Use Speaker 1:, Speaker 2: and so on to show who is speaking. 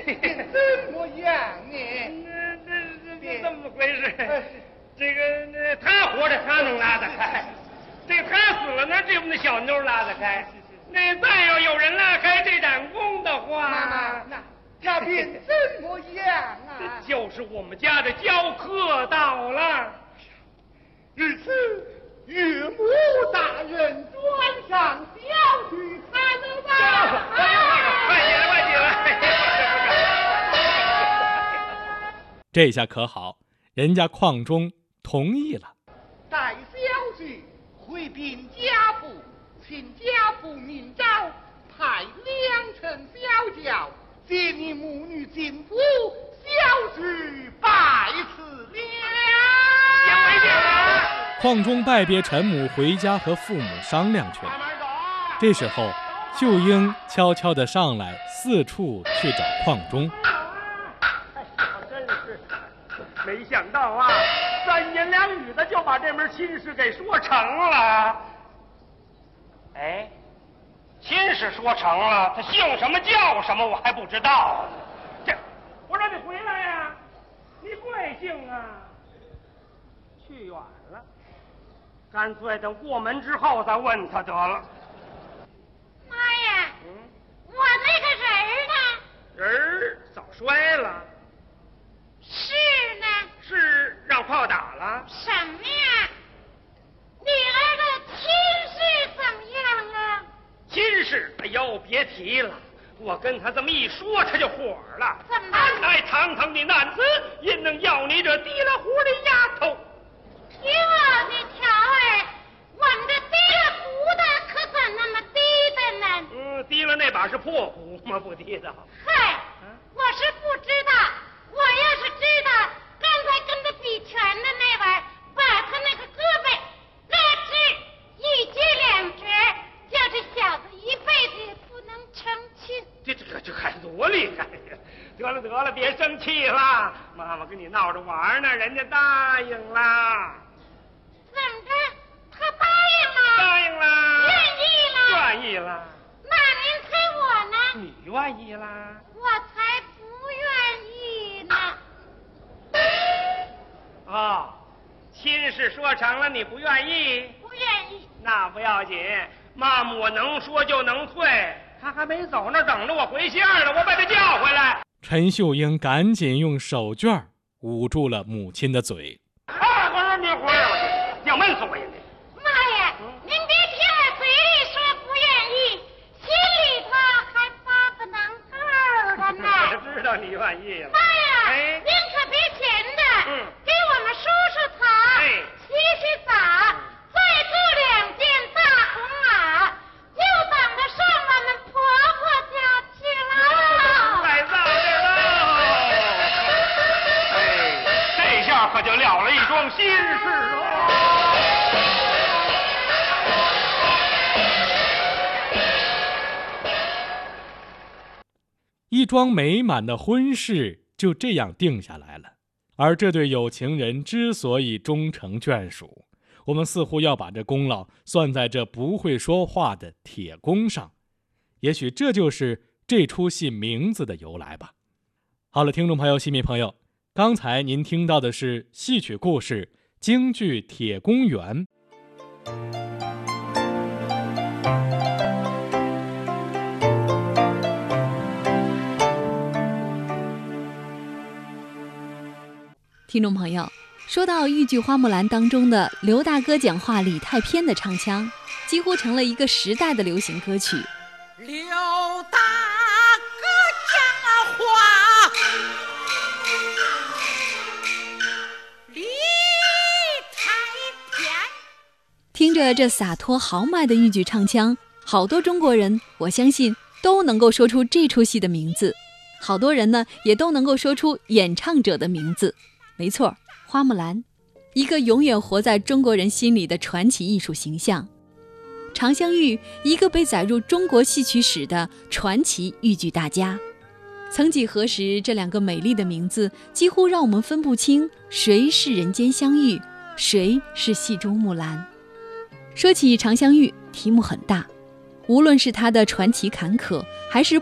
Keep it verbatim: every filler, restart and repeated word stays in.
Speaker 1: 怎么样呢？
Speaker 2: 这这这怎么回事？这个那他活着他能拉得开，这个他死了那这不那小妞拉得开。那再要有人拉开这盏弓的话，
Speaker 1: 那那那便怎么样啊？
Speaker 2: 就是我们家的教课到了。
Speaker 1: 日此岳母大人转上小去看了吧。
Speaker 2: 快起来，快起来！
Speaker 3: 这下可好，人家邝中同意了。
Speaker 1: 待小婿回禀家父，请家父明诏，派两乘小轿接你母女进府，小婿拜辞了。
Speaker 2: 先回去了。
Speaker 3: 邝中拜别陈母，回家和父母商量去了。这时候，秀英悄悄地上来，四处去找邝中。
Speaker 2: 真是没想到啊，三言两语的就把这门亲事给说成了。哎，亲事说成了，他姓什么叫什么我还不知道。这，我让你回来呀、啊，你贵姓啊？去远了，干脆等过门之后再问他得了。
Speaker 4: 妈呀，嗯，我那个人儿呢？
Speaker 2: 人儿早摔了。
Speaker 4: 是呢？
Speaker 2: 是让炮打了？
Speaker 4: 什么呀？女儿的亲事怎么样啊？
Speaker 2: 亲事，哎呦，别提了。我跟他这么一说，他就火了。
Speaker 4: 怎么？
Speaker 2: 安乃堂堂的男子，因能要你这提了壶的丫头？
Speaker 4: 听我的条儿，我们这提了壶的可怎那么低的呢？
Speaker 2: 嗯，提了那把是破壶吗？不提的。
Speaker 4: 嗨，我是不知道。我要是知道，刚才跟他比拳的那玩意儿，把他那个胳膊拉直一截两折，叫这小子一辈子也不能成亲。
Speaker 2: 这这个这还多厉害呀！得了得了，别生气了，妈妈跟你闹着玩呢，人家答应了。
Speaker 4: 怎么着？他答应了？
Speaker 2: 答应了。
Speaker 4: 愿意了？
Speaker 2: 愿意了。
Speaker 4: 那您猜我呢？
Speaker 2: 你愿意啦？
Speaker 4: 我才不愿意呢。
Speaker 2: 哦，亲事说成了，你不愿意？
Speaker 4: 不愿意。
Speaker 2: 那不要紧，妈妈我能说就能退。他还没走那儿等着我回信儿呢，我把他叫回来。
Speaker 3: 陈秀英赶紧用手绢捂住了母亲的嘴。
Speaker 2: 啊，我说你回来了，要闷死我呀！
Speaker 4: 妈呀，嗯、您别听我嘴里说不愿意，心里头还发个能够的呢。
Speaker 2: 我知道你愿意了。
Speaker 4: 妈呀，
Speaker 2: 哎，
Speaker 4: 您可别闲的，
Speaker 2: 嗯，
Speaker 4: 给我们梳梳头，
Speaker 2: 哎，
Speaker 4: 洗洗澡，再做两件大红袄，就等着上我们婆婆家去了。
Speaker 2: 来造这喽！哎，这下可就了了一桩心事喽。
Speaker 3: 一桩美满的婚事就这样定下来了。而这对有情人之所以终成眷属，我们似乎要把这功劳算在这不会说话的铁公上。也许这就是这出戏名字的由来吧。好了，听众朋友、戏迷朋友，刚才您听到的是戏曲故事京剧《铁公园》。
Speaker 5: 听众朋友，说到豫剧《花木兰》当中的刘大哥讲话李太偏的唱腔，几乎成了一个时代的流行歌曲。
Speaker 6: 刘大哥讲话李太偏，
Speaker 5: 听着这洒脱豪迈的豫剧唱腔，好多中国人我相信都能够说出这出戏的名字，好多人呢也都能够说出演唱者的名字。没错，花木兰，一个永远活在中国人心里的传奇艺术形象。常香玉，一个被载入中国戏曲史的传奇豫剧大家。曾几何时，这两个美丽的名字几乎让我们分不清谁是人间香玉，谁是戏中木兰。说起常香玉，题目很大，无论是她的传奇坎坷，还是